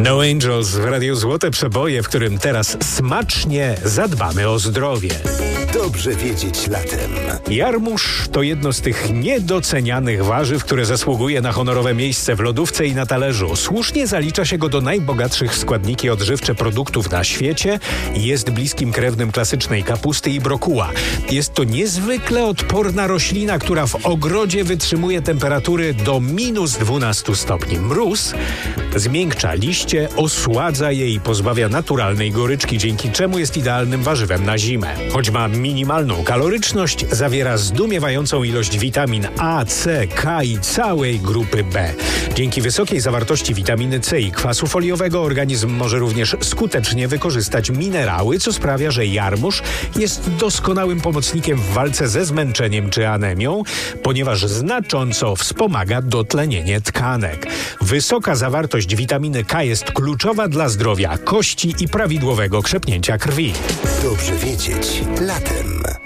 No Angels w Radiu Złote Przeboje, w którym teraz smacznie zadbamy o zdrowie. Dobrze wiedzieć latem. Jarmuż to jedno z tych niedocenianych warzyw, które zasługuje na honorowe miejsce w lodówce i na talerzu. Słusznie zalicza się go do najbogatszych w składniki odżywcze produktów na świecie i jest bliskim krewnym klasycznej kapusty i brokuła. Jest to niezwykle odporna roślina, która w ogrodzie wytrzymuje temperatury do -12 stopni. Mróz zmiękcza liście, osładza je i pozbawia naturalnej goryczki, dzięki czemu jest idealnym warzywem na zimę. Choć ma minimalną kaloryczność, zawiera zdumiewającą ilość witamin A, C, K i całej grupy B. Dzięki wysokiej zawartości witaminy C i kwasu foliowego organizm może również skutecznie wykorzystać minerały, co sprawia, że jarmuż jest doskonałym pomocnikiem w walce ze zmęczeniem czy anemią, ponieważ znacząco wspomaga dotlenienie tkanek. Wysoka zawartość witaminy K jest kluczowa dla zdrowia kości i prawidłowego krzepnięcia krwi. Dobrze wiedzieć latem.